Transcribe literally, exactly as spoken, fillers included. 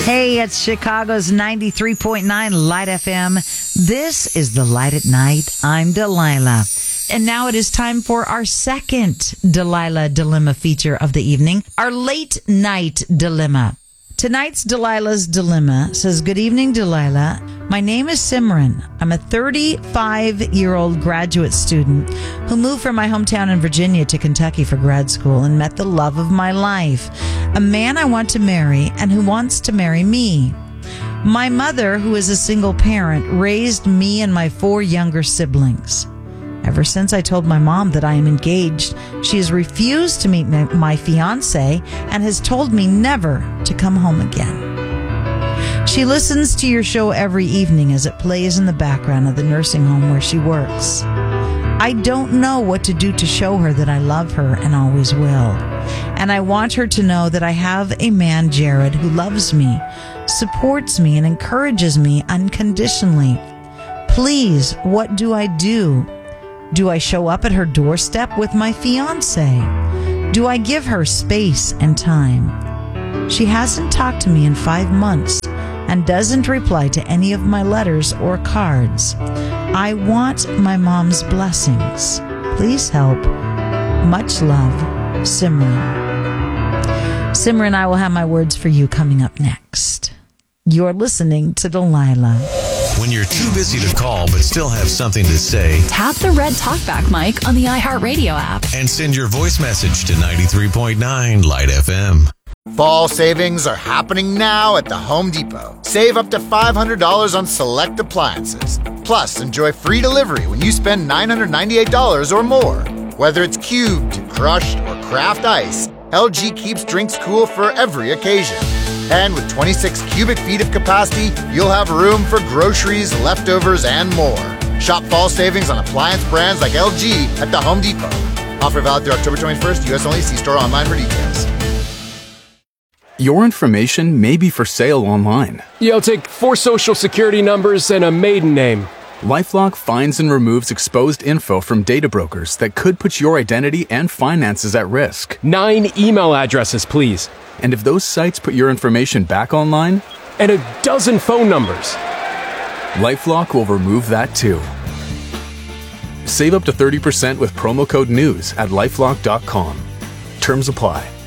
Hey, it's Chicago's ninety-three point nine Light F M. This is The Light at Night. I'm Delilah. And now it is time for our second Delilah Dilemma feature of the evening, our late night dilemma. Tonight's Delilah's Dilemma says, "Good evening, Delilah. My name is Simran. I'm a thirty-five-year-old graduate student who moved from my hometown in Virginia to Kentucky for grad school and met the love of my life, a man I want to marry and who wants to marry me. My mother, who is a single parent, raised me and my four younger siblings. Ever since I told my mom that I am engaged, she has refused to meet my fiancé and has told me never to come home again. She listens to your show every evening as it plays in the background of the nursing home where she works. I don't know what to do to show her that I love her and always will. And I want her to know that I have a man, Jared, who loves me, supports me, and encourages me unconditionally. Please, what do I do? Do I show up at her doorstep with my fiancé? Do I give her space and time? She hasn't talked to me in five months and doesn't reply to any of my letters or cards. I want my mom's blessings. Please help. Much love, Simran." Simran, I will have my words for you coming up next. You're listening to Delilah. When you're too busy to call but still have something to say, tap the red talkback mic on the iHeartRadio app and send your voice message to ninety-three point nine Light F M. Fall savings are happening now at the Home Depot. Save up to five hundred dollars on select appliances. Plus, enjoy free delivery when you spend nine hundred ninety-eight dollars or more. Whether it's cubed, crushed, or craft ice, L G keeps drinks cool for every occasion. And with twenty-six cubic feet of capacity, you'll have room for groceries, leftovers, and more. Shop fall savings on appliance brands like L G at the Home Depot. Offer valid through October twenty-first, U S only. See store online for details. Your information may be for sale online. You'll take four social security numbers and a maiden name. LifeLock finds and removes exposed info from data brokers that could put your identity and finances at risk. Nine email addresses, please. And if those sites put your information back online? And a dozen phone numbers. LifeLock will remove that too. Save up to thirty percent with promo code NEWS at lifelock dot com. Terms apply.